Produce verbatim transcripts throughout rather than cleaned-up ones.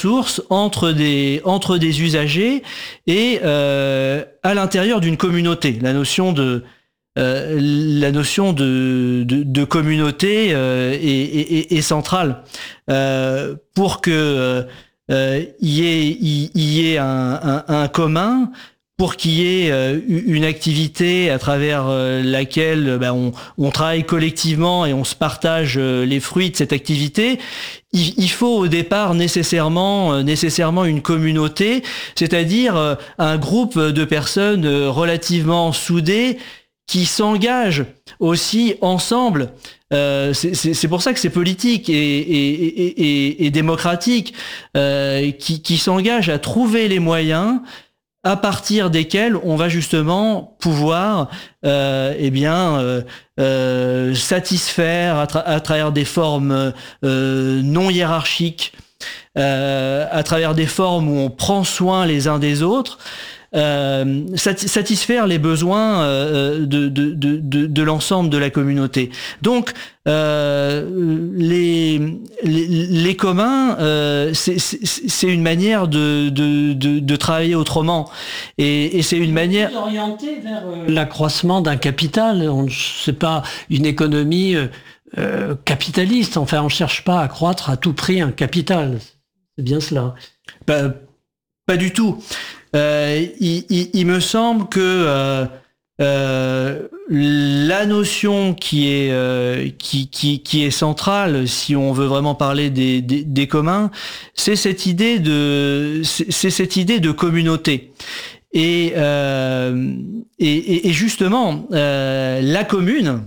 source entre des entre des usagers et euh, à l'intérieur d'une communauté. La notion de euh, la notion de de, de communauté euh, est, est, est centrale euh, pour que euh, y ait y, y ait un, un, un commun. Pour qu'il y ait euh, une activité à travers euh, laquelle bah, on, on travaille collectivement et on se partage euh, les fruits de cette activité, il, il faut au départ nécessairement, euh, nécessairement une communauté, c'est-à-dire euh, un groupe de personnes euh, relativement soudées qui s'engagent aussi ensemble. Euh, c'est, c'est, c'est pour ça que c'est politique et, et, et, et, et démocratique, euh, qui, qui s'engagent à trouver les moyens à partir desquels on va justement pouvoir euh, eh bien euh, euh, satisfaire à, tra- à travers des formes euh, non hiérarchiques, euh, à travers des formes où on prend soin les uns des autres, euh, sat- satisfaire les besoins euh, de, de, de, de, de l'ensemble de la communauté. Donc euh, les, les, les communs, euh, c'est, c'est, c'est une manière de, de, de, de travailler autrement, et, et c'est une manière orientée vers euh, l'accroissement d'un capital. On, c'est pas une économie euh, capitaliste. Enfin, on cherche pas à croître à tout prix un capital. C'est bien cela. Pas, pas du tout. Euh, il, il, il me semble que euh, euh, la notion qui est euh, qui, qui, qui est centrale, si on veut vraiment parler des, des, des communs, c'est cette idée de c'est, c'est cette idée de communauté. Et euh, et, et justement, euh, la commune.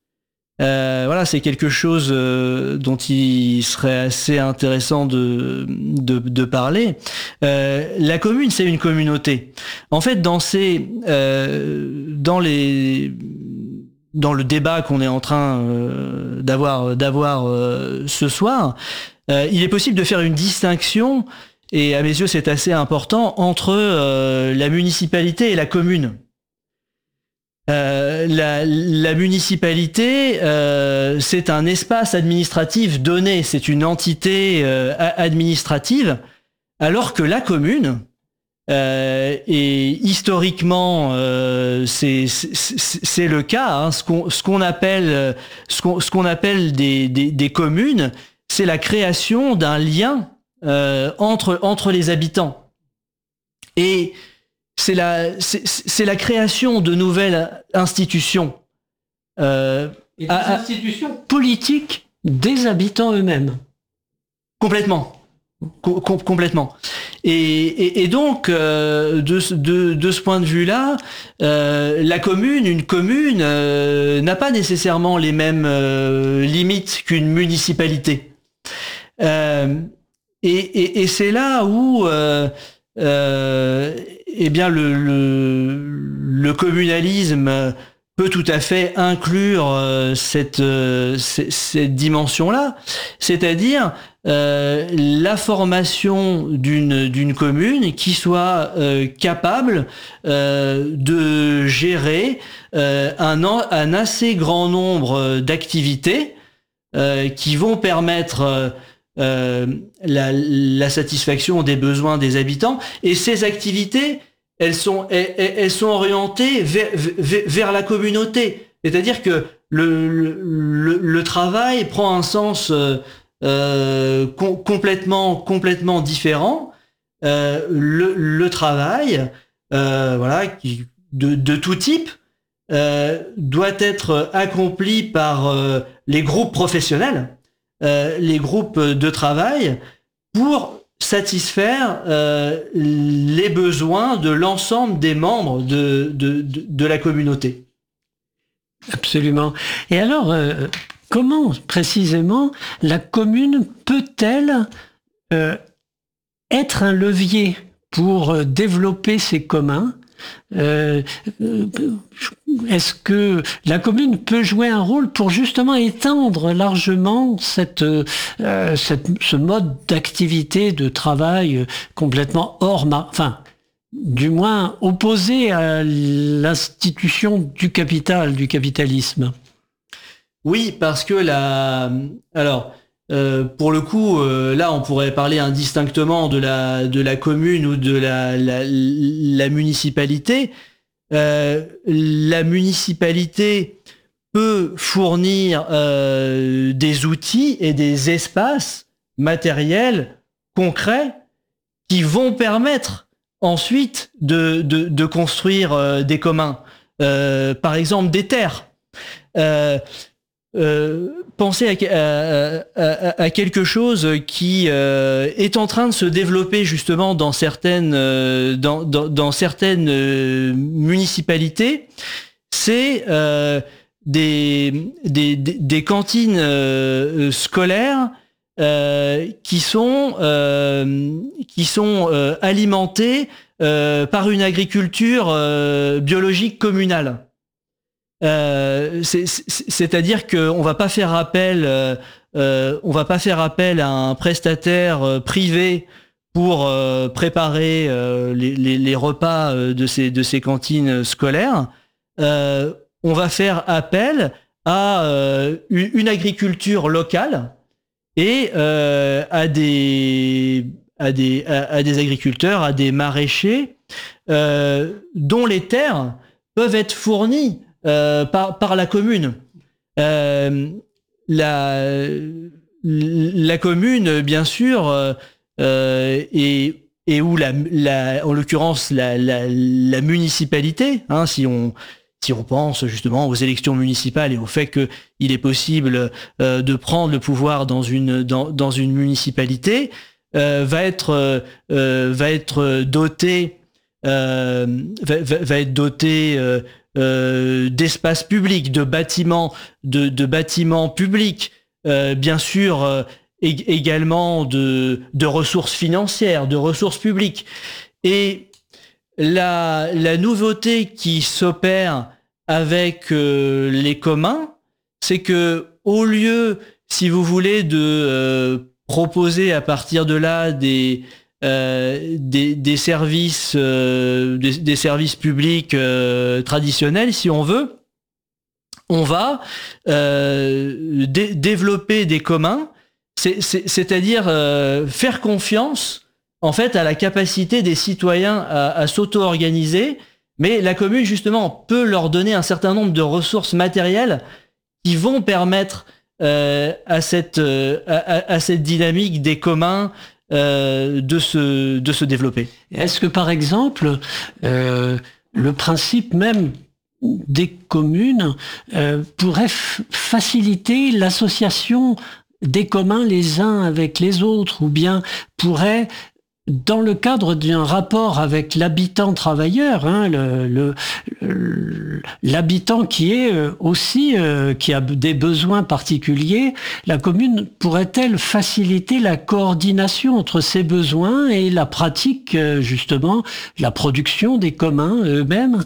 Euh, voilà, c'est quelque chose euh, dont il serait assez intéressant de de, de parler. Euh, la commune, c'est une communauté. En fait, dans ces euh, dans les dans le débat qu'on est en train euh, d'avoir d'avoir euh, ce soir, euh, il est possible de faire une distinction, et à mes yeux, c'est assez important, entre euh, la municipalité et la commune. Euh, la, la municipalité, euh, c'est un espace administratif donné, c'est une entité euh, administrative, alors que la commune, euh, et historiquement, euh, c'est, c'est, c'est le cas, hein, ce qu'on, ce qu'on appelle, ce qu'on, ce qu'on appelle des, des, des communes, c'est la création d'un lien euh, entre, entre les habitants. Et C'est la, c'est, c'est la création de nouvelles institutions. Euh, Et des à, institutions politiques des habitants eux-mêmes. Complètement. Com- com- complètement. Et, et, et donc, euh, de, de, de ce point de vue-là, euh, la commune, une commune, euh, n'a pas nécessairement les mêmes euh, limites qu'une municipalité. Euh, et, et, et c'est là où... Euh, euh, eh bien le, le, le communalisme peut tout à fait inclure euh, cette, euh, cette, cette dimension-là, c'est-à-dire euh, la formation d'une, d'une commune qui soit euh, capable euh, de gérer euh, un, un assez grand nombre d'activités euh, qui vont permettre euh, Euh, la, la satisfaction des besoins des habitants, et ces activités, elles sont, elles, elles sont orientées vers, vers, vers la communauté. C'est-à-dire que le, le, le travail prend un sens euh, euh, com- complètement, complètement différent. Euh, le, le travail, euh, voilà, qui, de, de tout type, euh, doit être accompli par euh, les groupes professionnels. Euh, les groupes de travail pour satisfaire euh, les besoins de l'ensemble des membres de, de, de, de la communauté. Absolument. Et alors, euh, comment précisément la commune peut-elle euh, être un levier pour développer ses communs ? Euh, est-ce que la commune peut jouer un rôle pour justement étendre largement cette, euh, cette, ce mode d'activité, de travail complètement hors, enfin, du moins opposé à l'institution du capital, du capitalisme? Oui, parce que la, alors, euh, pour le coup, euh, là, on pourrait parler indistinctement de la de la commune ou de la la, la municipalité. Euh, la municipalité peut fournir euh, des outils et des espaces matériels concrets qui vont permettre ensuite de, de, de construire euh, des communs. Euh, par exemple, des terres. Euh, euh, pensez à, à, à, à quelque chose qui euh, est en train de se développer justement dans certaines, euh, dans, dans, dans certaines euh, municipalités. C'est euh, des, des, des cantines euh, scolaires euh, qui sont, euh, qui sont euh, alimentées euh, par une agriculture euh, biologique communale. Euh, c'est, c'est, c'est-à-dire qu'on va pas faire appel, euh, euh, on va pas faire appel à un prestataire euh, privé pour euh, préparer euh, les, les, les repas euh, de ces, de ces cantines scolaires. Euh, on va faire appel à euh, une agriculture locale et euh, à des à des à, à des agriculteurs, à des maraîchers euh, dont les terres peuvent être fournies euh, par par la commune. Euh, la la commune, bien sûr, euh, et et où la, la en l'occurrence la la, la municipalité, hein, si on Si on pense justement aux élections municipales et au fait qu'il est possible euh, de prendre le pouvoir dans une dans, dans une municipalité, euh, va être euh, va être doté euh, va, va être doté euh, euh, d'espaces publics, de bâtiments de, de bâtiments publics, euh, bien sûr euh, ég- également de de ressources financières, de ressources publiques. Et la la nouveauté qui s'opère avec euh, les communs, c'est que au lieu, si vous voulez, de euh, proposer à partir de là des euh, des, des services euh, des, des services publics euh, traditionnels, si on veut, on va euh, dé- développer des communs, c'est, c'est, c'est-à-dire euh, faire confiance en fait à la capacité des citoyens à, à s'auto-organiser. Mais la commune, justement, peut leur donner un certain nombre de ressources matérielles qui vont permettre euh, à, cette, euh, à, à cette dynamique des communs euh, de, se, de se développer. Est-ce que, par exemple, euh, le principe même des communes euh, pourrait f- faciliter l'association des communs les uns avec les autres, ou bien pourrait, dans le cadre d'un rapport avec l'habitant travailleur, hein, le, le, le, l'habitant qui est aussi euh, qui a des besoins particuliers, la commune pourrait-elle faciliter la coordination entre ces besoins et la pratique, euh, justement, la production des communs eux-mêmes?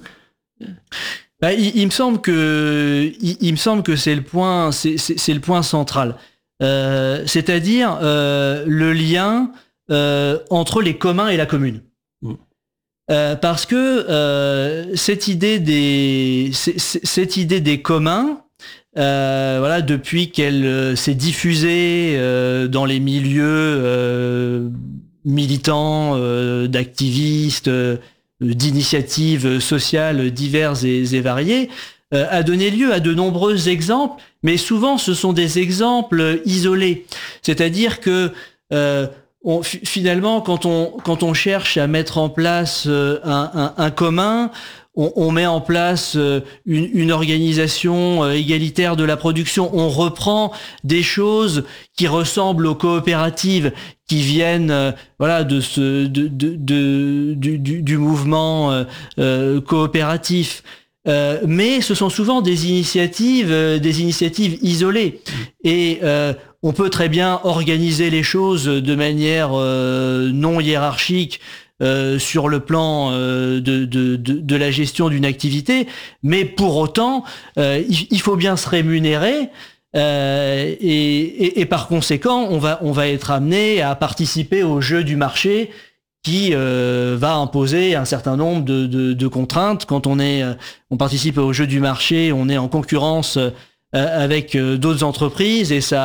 Bah, il, il me semble que il, il me semble que c'est le point, c'est, c'est, c'est le point central, euh, c'est-à-dire euh, le lien Euh, entre les communs et la commune. Mmh. Euh, parce que euh, cette idée des c- c- cette idée des communs, euh, voilà, depuis qu'elle euh, s'est diffusée euh, dans les milieux euh, militants, euh, d'activistes, euh, d'initiatives sociales diverses et, et variées, euh, a donné lieu à de nombreux exemples, mais souvent ce sont des exemples isolés. C'est-à-dire que euh, On, finalement, quand on quand on cherche à mettre en place euh, un, un, un commun, on, on met en place euh, une, une organisation euh, égalitaire de la production. On reprend des choses qui ressemblent aux coopératives, qui viennent euh, voilà de ce de, de, de du, du, du mouvement euh, euh, coopératif. Euh, mais ce sont souvent des initiatives, euh, des initiatives isolées. Et euh, on peut très bien organiser les choses de manière euh, non hiérarchique euh, sur le plan euh, de, de, de, de la gestion d'une activité, mais pour autant, euh, il, il faut bien se rémunérer. Euh, et, et, et par conséquent, on va, on va être amené à participer au jeu du marché qui euh, va imposer un certain nombre de, de, de contraintes. Quand on est, on participe au jeu du marché, on est en concurrence euh, avec euh, d'autres entreprises et ça,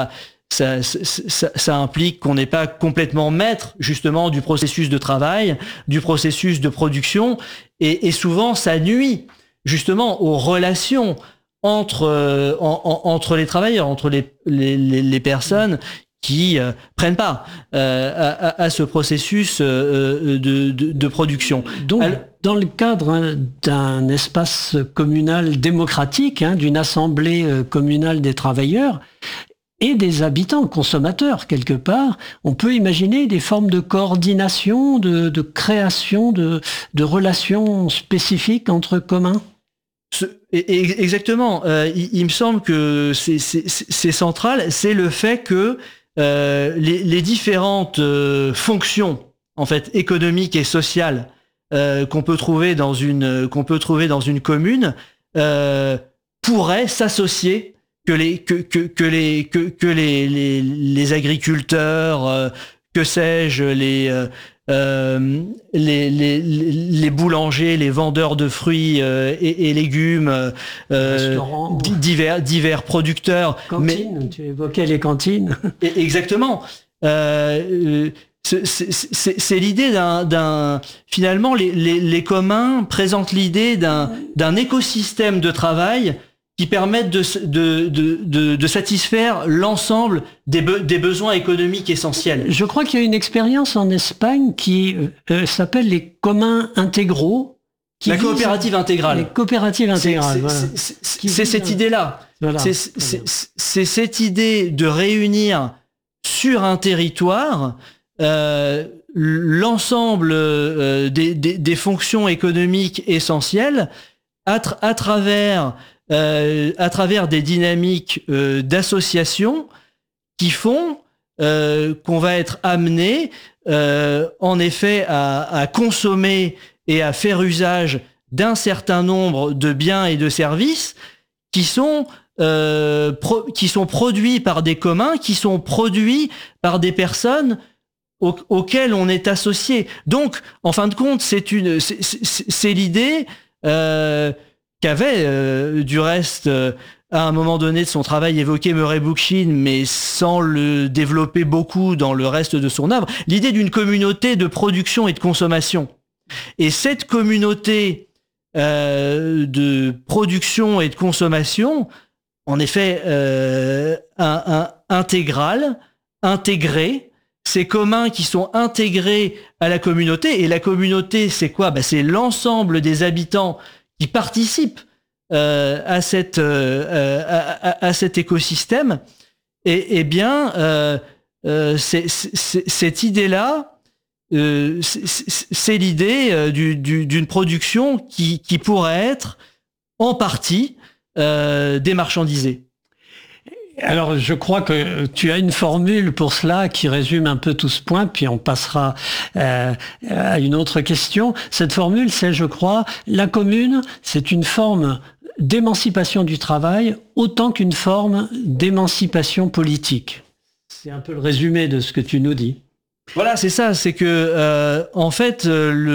ça, ça, ça implique qu'on n'est pas complètement maître justement du processus de travail, du processus de production, et, et souvent ça nuit justement aux relations entre euh, en, en, entre les travailleurs, entre les les, les, les personnes qui euh, prennent part euh, à, à ce processus euh, de, de, de production. Donc, Alors, dans le cadre hein, d'un espace communal démocratique, hein, d'une assemblée euh, communale des travailleurs et des habitants, consommateurs quelque part, on peut imaginer des formes de coordination, de, de création de, de relations spécifiques entre communs. Ce, exactement. Euh, il, il me semble que c'est, c'est, c'est central, c'est le fait que euh, les, les différentes euh, fonctions, en fait, économiques et sociales euh, qu'on peut trouver dans une qu'on peut trouver dans une commune euh, pourraient s'associer, que les que que, que les que, que les, les les agriculteurs, euh, que sais-je, les euh, Euh, les, les, les boulangers, les vendeurs de fruits euh, et, et légumes, euh, divers, divers producteurs. Cantines, mais, tu évoquais les cantines. Exactement. Euh, c'est, c'est, c'est, c'est l'idée d'un, d'un finalement, les, les, les communs présentent l'idée d'un, d'un écosystème de travail qui permettent de, de, de, de, de satisfaire l'ensemble des, be, des besoins économiques essentiels. Je crois qu'il y a une expérience en Espagne qui euh, s'appelle les communs intégraux. Qui La coopérative intégrale. Les coopératives intégrales. C'est, voilà. c'est, c'est, c'est cette idée-là. Voilà. C'est, c'est, c'est cette idée de réunir sur un territoire euh, l'ensemble euh, des, des, des fonctions économiques essentielles à, tra- à travers Euh, à travers des dynamiques euh, d'association qui font euh, qu'on va être amené euh, en effet à, à consommer et à faire usage d'un certain nombre de biens et de services qui sont euh, pro- qui sont produits par des communs, qui sont produits par des personnes au- auxquelles on est associé. Donc, en fin de compte, c'est une c'est, c'est, c'est l'idée euh, qu'avait euh, du reste euh, à un moment donné de son travail évoqué Murray Bookchin, mais sans le développer beaucoup dans le reste de son œuvre, l'idée d'une communauté de production et de consommation. Et cette communauté euh, de production et de consommation, en effet, euh, un, un, intégrale, intégrée, ces communs qui sont intégrés à la communauté, et la communauté, c'est quoi ? Ben, c'est l'ensemble des habitants qui participent euh, à, cette, euh, à, à, à cet écosystème, et, et bien, euh, euh, c'est, c'est, cette idée-là, euh, c'est, c'est l'idée euh, du, du, d'une production qui, qui pourrait être en partie euh, démarchandisée. Alors, je crois que tu as une formule pour cela qui résume un peu tout ce point, puis on passera euh, à une autre question. Cette formule, c'est, je crois, la commune, c'est une forme d'émancipation du travail autant qu'une forme d'émancipation politique. C'est un peu le résumé de ce que tu nous dis. Voilà, c'est ça, c'est que euh, en fait,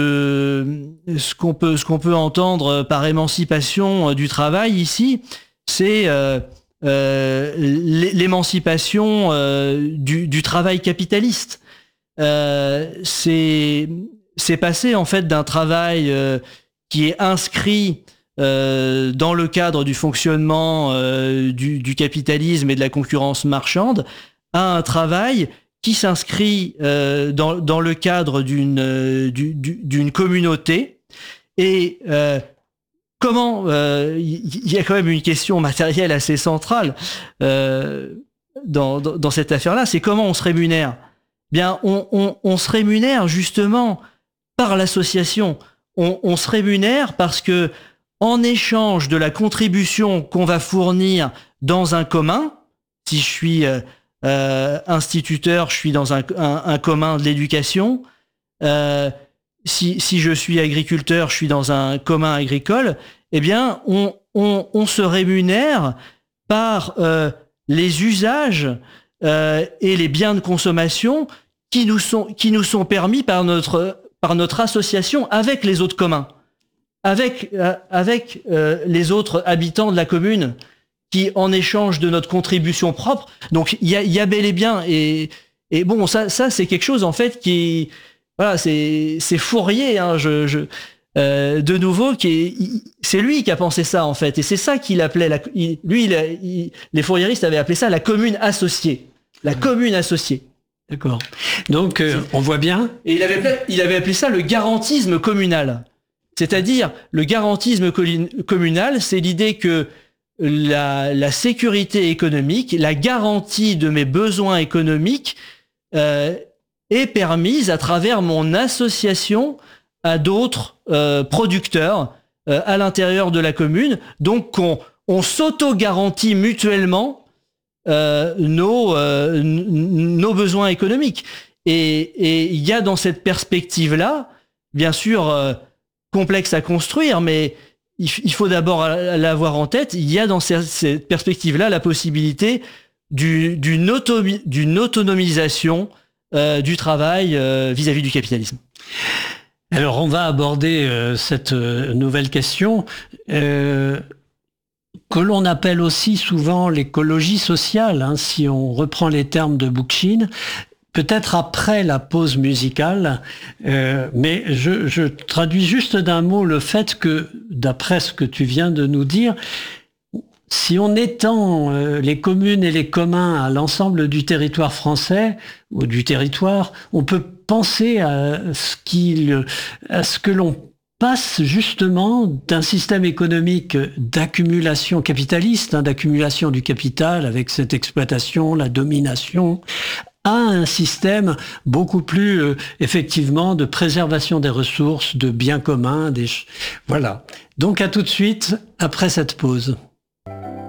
le ce qu'on peut ce qu'on peut entendre par émancipation du travail ici, c'est euh, Euh, l'émancipation euh, du, du travail capitaliste. Euh, c'est, c'est passé en fait d'un travail euh, qui est inscrit euh, dans le cadre du fonctionnement euh, du, du capitalisme et de la concurrence marchande à un travail qui s'inscrit euh, dans, dans le cadre d'une, euh, du, du, d'une communauté. Et euh, comment il euh, y, y a quand même une question matérielle assez centrale euh, dans, dans, dans cette affaire-là, c'est comment on se rémunère. Bien, on, on, on se rémunère justement par l'association. On, on se rémunère parce que en échange de la contribution qu'on va fournir dans un commun, si je suis euh, euh, instituteur, je suis dans un, un, un commun de l'éducation. Euh, Si, si je suis agriculteur, je suis dans un commun agricole, eh bien, on, on, on se rémunère par euh, les usages euh, et les biens de consommation qui nous sont, qui nous sont permis par notre, par notre association avec les autres communs, avec, euh, avec euh, les autres habitants de la commune qui en échange de notre contribution propre. Donc il y a, y a bel et bien et, et bon ça ça c'est quelque chose en fait qui voilà c'est c'est Fourier hein, je, je euh, de nouveau qui est c'est lui qui a pensé ça en fait et c'est ça qu'il appelait la, il, lui il, il, les fouriéristes avaient appelé ça la commune associée la commune associée. D'accord. Donc euh, on voit bien. Et il avait appelé, il avait appelé ça le garantisme communal. C'est-à-dire le garantisme communal, c'est l'idée que la, la sécurité économique, la garantie de mes besoins économiques euh, est permise à travers mon association à d'autres euh, producteurs euh, à l'intérieur de la commune. Donc on, on s'auto-garantit mutuellement euh, nos, euh, nos besoins économiques. Et il y a dans cette perspective-là, bien sûr, euh, complexe à construire, mais il faut d'abord l'avoir en tête. Il y a dans cette perspective-là la possibilité du, d'une, auto, d'une autonomisation euh, du travail euh, vis-à-vis du capitalisme. Alors on va aborder euh, cette euh, nouvelle question euh, que l'on appelle aussi souvent l'écologie sociale, hein, si on reprend les termes de Bookchin. Peut-être après la pause musicale, euh, mais je, je traduis juste d'un mot le fait que, d'après ce que tu viens de nous dire, si on étend euh, les communes et les communs à l'ensemble du territoire français, ou du territoire, on peut penser à ce, qu'il, à ce que l'on passe justement d'un système économique d'accumulation capitaliste, hein, d'accumulation du capital avec cette exploitation, la domination, à un système beaucoup plus euh, effectivement de préservation des ressources, de biens communs, des voilà. Donc à tout de suite après cette pause.